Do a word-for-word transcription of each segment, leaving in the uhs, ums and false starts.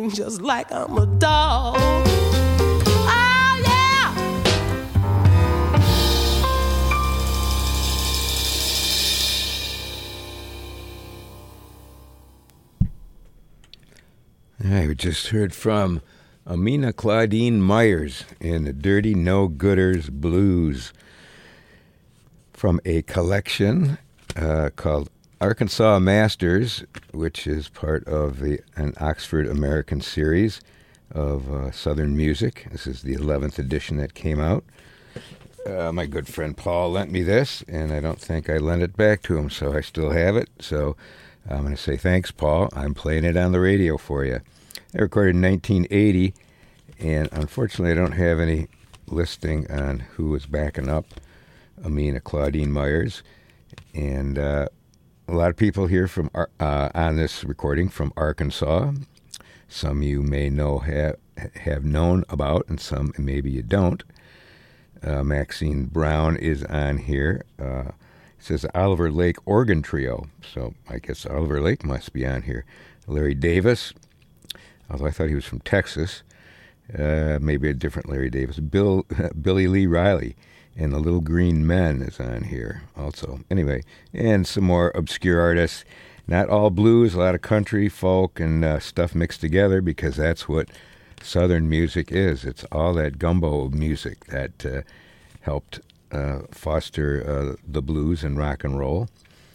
swing just like I'm a dog. Oh, yeah! All right, we just heard from Amina Claudine Myers in the Dirty No-Gooders Blues from a collection uh, called Arkansas Masters, which is part of the an Oxford American series of uh, Southern music. This is the eleventh edition that came out. Uh, my good friend Paul lent me this, and I don't think I lent it back to him, so I still have it. So I'm going to say thanks, Paul. I'm playing it on the radio for you. I recorded in nineteen eighty, and unfortunately I don't have any listing on who was backing up Amina Claudine Myers. And uh, a lot of people here from uh, on this recording from Arkansas. Some you may know have, have known about, and some maybe you don't. Uh, Maxine Brown is on here. Uh, it says Oliver Lake Organ Trio, so I guess Oliver Lake must be on here. Larry Davis, although I thought he was from Texas. Uh, maybe a different Larry Davis. Bill Billy Lee Riley and the Little Green Men is on here also. Anyway, and some more obscure artists. Not all blues, a lot of country, folk, and uh, stuff mixed together, because that's what Southern music is. It's all that gumbo of music that uh, helped uh, foster uh, the blues and rock and roll.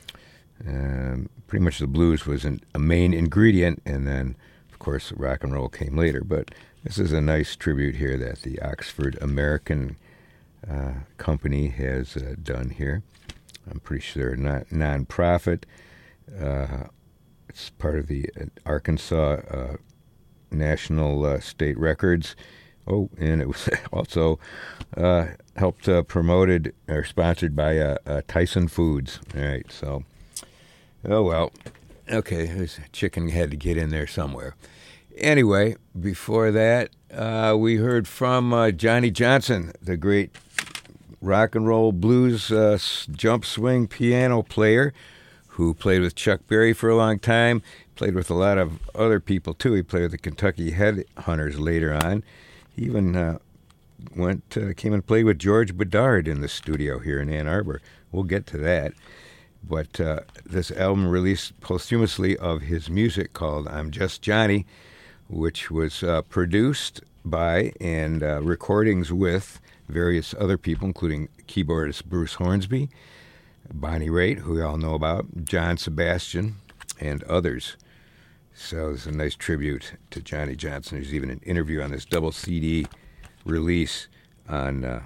Um, pretty much the blues was an, a main ingredient, and then, of course, rock and roll came later. But this is a nice tribute here that the Oxford American uh, Company has uh, done here. I'm pretty sure they're not non-profit. Uh, it's part of the Arkansas uh, National uh, State Records. Oh, and it was also uh, helped uh, promoted or sponsored by uh, uh, Tyson Foods. All right, so, oh well. Okay, this chicken had to get in there somewhere. Anyway, before that, uh, we heard from uh, Johnny Johnson, the great rock and roll blues uh, jump swing piano player who played with Chuck Berry for a long time, played with a lot of other people too. He played with the Kentucky Headhunters later on. He even uh, went uh, came and played with George Bedard in the studio here in Ann Arbor. We'll get to that. But uh, this album released posthumously of his music called I'm Just Johnny, which was uh, produced by and uh, recordings with various other people, including keyboardist Bruce Hornsby, Bonnie Raitt, who we all know about, John Sebastian, and others. So it's a nice tribute to Johnny Johnson. There's even an interview on this double C D release on, uh,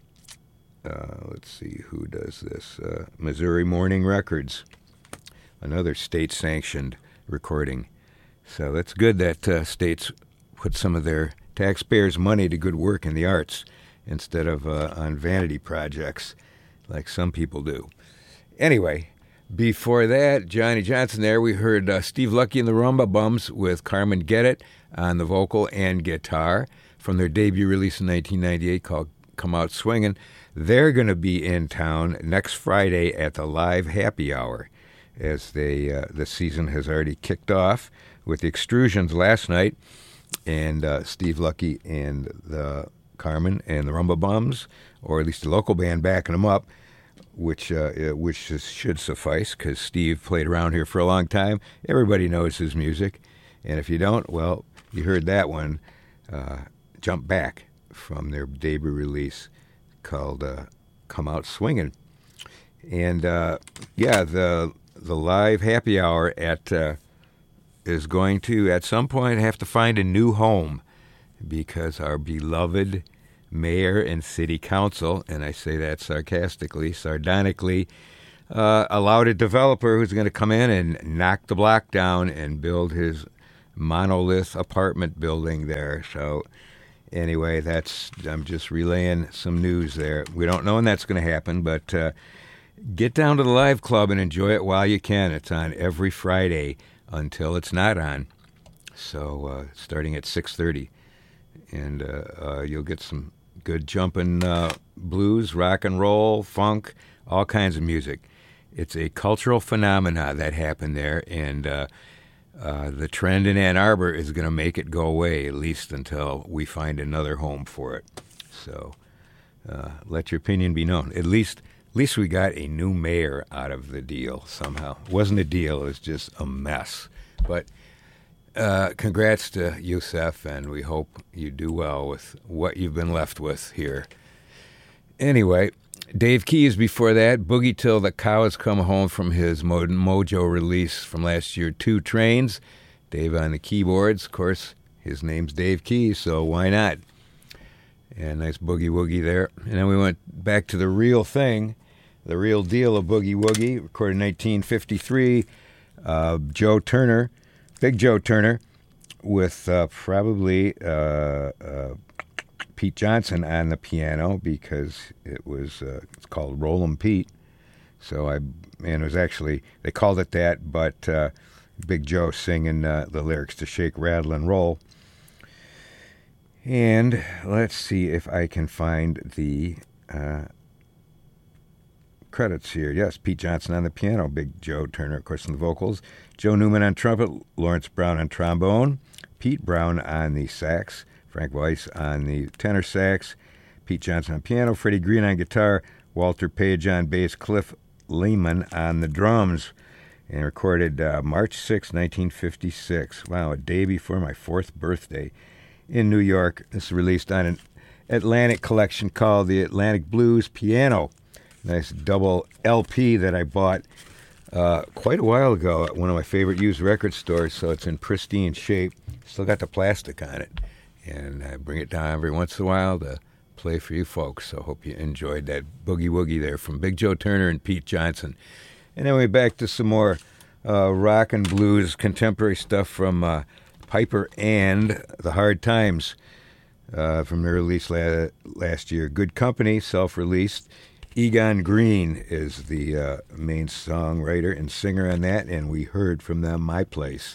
uh, let's see, who does this? Uh, Missouri Morning Records, another state-sanctioned recording. So that's good that uh, states put some of their taxpayers' money to good work in the arts instead of uh, on vanity projects like some people do. Anyway, before that, Johnny Johnson there, we heard uh, Steve Lucky and the Rumba Bums with Carmen Gettit on the vocal and guitar from their debut release in nineteen ninety-eight called Come Out Swingin'. They're going to be in town next Friday at the Live Happy Hour, as they uh, the season has already kicked off with the Extrusions last night, and uh, Steve Lucky and the Carmen and the Rumba Bums, or at least the local band backing them up, which uh, which is, should suffice, because Steve played around here for a long time. Everybody knows his music, and if you don't, well, you heard that one, uh, Jump Back, from their debut release called uh, Come Out Swingin'. And, uh, yeah, the the Live Happy Hour at uh, is going to, at some point, have to find a new home, because our beloved mayor and city council, and I say that sarcastically, sardonically, uh, allowed a developer who's going to come in and knock the block down and build his monolith apartment building there. So anyway, that's I'm just relaying some news there. We don't know when that's going to happen, but uh, get down to the Live Club and enjoy it while you can. It's on every Friday until it's not on. So uh, starting at six thirty. And uh, uh, you'll get some good jumping uh, blues, rock and roll, funk, all kinds of music. It's a cultural phenomena that happened there, and uh, uh, the trend in Ann Arbor is going to make it go away, at least until we find another home for it. So uh, let your opinion be known. At least, at least we got a new mayor out of the deal somehow. It wasn't a deal; it was just a mess. But uh, congrats to Youssef, and we hope you do well with what you've been left with here. Anyway, Dave Keys before that, Boogie Till the Cows Come Home from his Mo- Mojo release from last year, Two Trains. Dave on the keyboards. Of course, his name's Dave Keys, so why not? And nice boogie woogie there. And then we went back to the real thing, the real deal of Boogie Woogie, recorded in nineteen fifty-three. Uh, Joe Turner, Big Joe Turner, with uh, probably uh, uh, Pete Johnson on the piano, because it was uh, it's called Rollin' Pete. So I and it was actually they called it that, but uh, Big Joe singing uh, the lyrics to Shake, Rattle, and Roll. And let's see if I can find the uh, credits here. Yes, Pete Johnson on the piano, Big Joe Turner, of course, on the vocals, Joe Newman on trumpet, Lawrence Brown on trombone, Pete Brown on the sax, Frank Weiss on the tenor sax, Pete Johnson on piano, Freddie Green on guitar, Walter Page on bass, Cliff Lehman on the drums, and recorded uh, March sixth, nineteen fifty-six. Wow, a day before my fourth birthday in New York. This is released on an Atlantic collection called the Atlantic Blues Piano. Nice double L P that I bought uh, quite a while ago at one of my favorite used record stores, so it's in pristine shape. Still got the plastic on it. And I bring it down every once in a while to play for you folks. So hope you enjoyed that boogie woogie there from Big Joe Turner and Pete Johnson. And then we're back to some more uh, rock and blues, contemporary stuff from uh, Piper and the Hard Times uh, from their release la- last year. Good Company, self-released. Egon Green is the uh, main songwriter and singer on that, and we heard from them My Place.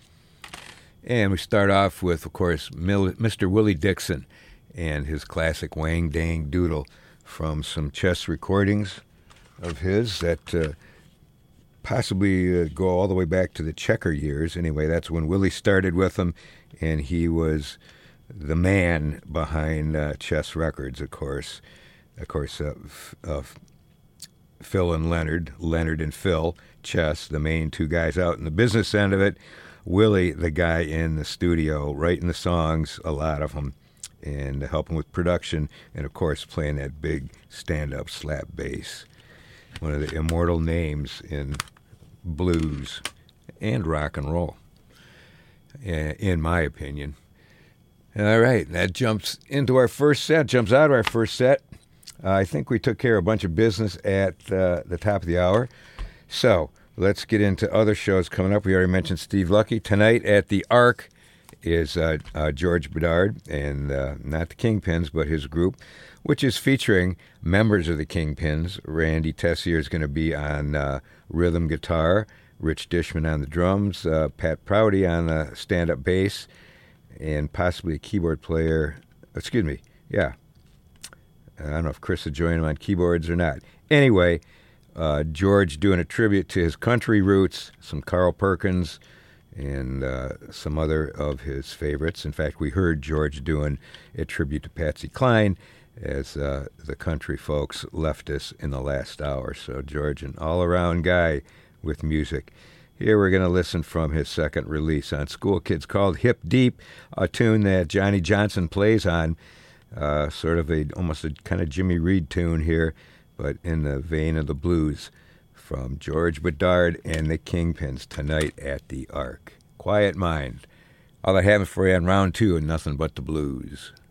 And we start off with, of course, Mister Willie Dixon and his classic Wang Dang Doodle from some chess recordings of his that uh, possibly uh, go all the way back to the Checker years. Anyway, that's when Willie started with them, and he was the man behind uh, Chess Records, of course. Of course, uh, f- uh, Phil and Leonard, Leonard and Phil, Chess, the main two guys out in the business end of it. Willie, the guy in the studio, writing the songs, a lot of them, and helping with production, and of course playing that big stand-up slap bass. One of the immortal names in blues and rock and roll, in my opinion. All right, that jumps into our first set, jumps out of our first set. Uh, I think we took care of a bunch of business at uh, the top of the hour. So let's get into other shows coming up. We already mentioned Steve Lucky. Tonight at the Ark is uh, uh, George Bedard, and uh, not the Kingpins, but his group, which is featuring members of the Kingpins. Randy Tessier is going to be on uh, rhythm guitar, Rich Dishman on the drums, uh, Pat Prouty on the stand-up bass, and possibly a keyboard player. Excuse me, yeah. I don't know if Chris will join him on keyboards or not. Anyway, uh, George doing a tribute to his country roots, some Carl Perkins, and uh, some other of his favorites. In fact, we heard George doing a tribute to Patsy Cline as uh, the country folks left us in the last hour. So George, an all-around guy with music. Here we're going to listen from his second release on School Kids called Hip Deep, a tune that Johnny Johnson plays on. Uh, sort of a almost a kind of Jimmy Reed tune here, but in the vein of the blues, from George Bedard and the Kingpins tonight at the Ark. Quiet Mind. All I have for you on round two and nothing but the blues.